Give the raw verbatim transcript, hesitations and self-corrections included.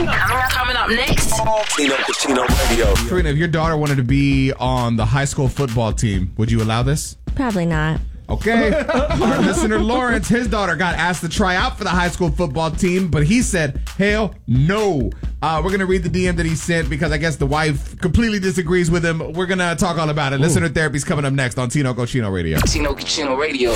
Coming up next. Tino Cucino Radio. Karina, if your daughter wanted to be on the high school football team, would you allow this? Probably not. Okay. Our listener Lawrence, his daughter got asked to try out for the high school football team, but he said, hell no. Uh, we're going to read the D M that he sent because I guess the wife completely disagrees with him. We're going to talk all about it. Ooh. Listener therapy's coming up next on Tino Cucino Radio. Tino Cucino Radio.